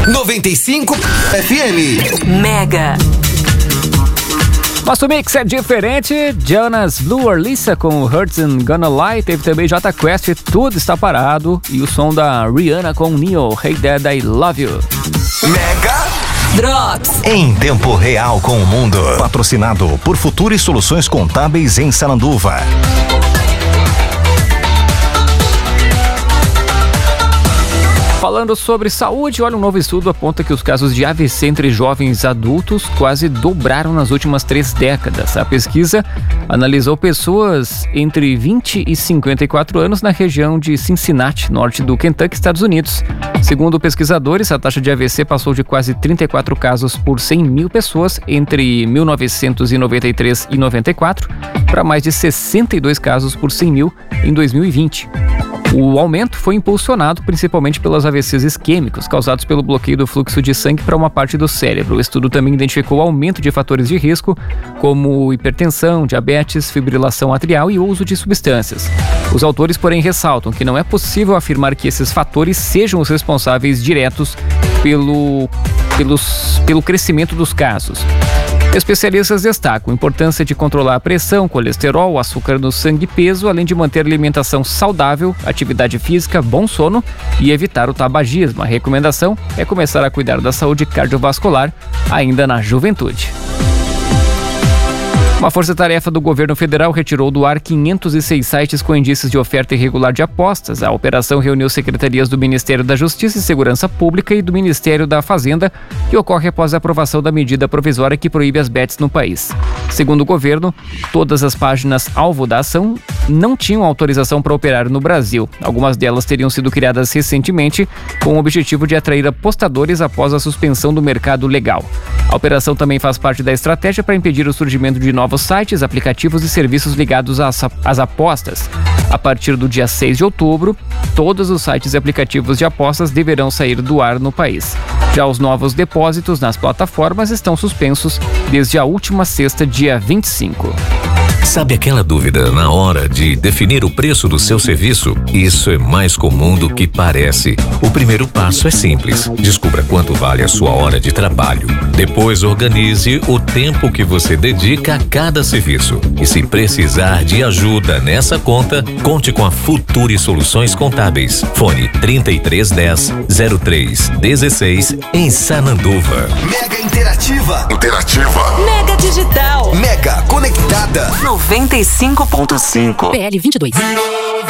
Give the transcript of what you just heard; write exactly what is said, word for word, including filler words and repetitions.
noventa e cinco F M. Mega. Nosso mix é diferente. Jonas Blue Orlissa com Hurts and Gonna Lie. Teve também J Quest, Tudo Está Parado. E o som da Rihanna com Neo, Hey Dad, I Love You. Mega Drops. Em tempo real com o mundo. Patrocinado por Futuri Soluções Contábeis em Sananduva. Falando sobre saúde, olha, um novo estudo aponta que os casos de A V C entre jovens adultos quase dobraram nas últimas três décadas. A pesquisa analisou pessoas entre vinte e cinquenta e quatro anos na região de Cincinnati, norte do Kentucky, Estados Unidos. Segundo pesquisadores, a taxa de A V C passou de quase trinta e quatro casos por cem mil pessoas entre mil novecentos e noventa e três e noventa e quatro para mais de sessenta e dois casos por cem mil em dois mil e vinte. O aumento foi impulsionado principalmente pelos A V Cs isquêmicos, causados pelo bloqueio do fluxo de sangue para uma parte do cérebro. O estudo também identificou aumento de fatores de risco, como hipertensão, diabetes, fibrilação atrial e uso de substâncias. Os autores, porém, ressaltam que não é possível afirmar que esses fatores sejam os responsáveis diretos pelo, pelos, pelo crescimento dos casos. Especialistas destacam a importância de controlar a pressão, colesterol, açúcar no sangue e peso, além de manter alimentação saudável, atividade física, bom sono e evitar o tabagismo. A recomendação é começar a cuidar da saúde cardiovascular ainda na juventude. Uma força-tarefa do governo federal retirou do ar quinhentos e seis sites com indícios de oferta irregular de apostas. A operação reuniu secretarias do Ministério da Justiça e Segurança Pública e do Ministério da Fazenda, que ocorre após a aprovação da medida provisória que proíbe as bets no país. Segundo o governo, todas as páginas alvo da ação não tinham autorização para operar no Brasil. Algumas delas teriam sido criadas recentemente com o objetivo de atrair apostadores após a suspensão do mercado legal. A operação também faz parte da estratégia para impedir o surgimento de novos sites, aplicativos e serviços ligados às, às apostas. A partir do dia seis de outubro, todos os sites e aplicativos de apostas deverão sair do ar no país. Já os novos depósitos nas plataformas estão suspensos desde a última sexta, dia vinte e cinco. Sabe aquela dúvida na hora de definir o preço do seu serviço? Isso é mais comum do que parece. O primeiro passo é simples. Descubra quanto vale a sua hora de trabalho. Depois organize o tempo que você dedica a cada serviço. E se precisar de ajuda nessa conta, conte com a Futuri Soluções Contábeis. Fone trinta e três dez, zero três dezesseis em Sananduva. Mega Interativa. Interativa. Mega Digital. Mega Conectada. noventa e cinco ponto cinco. P L vinte e dois.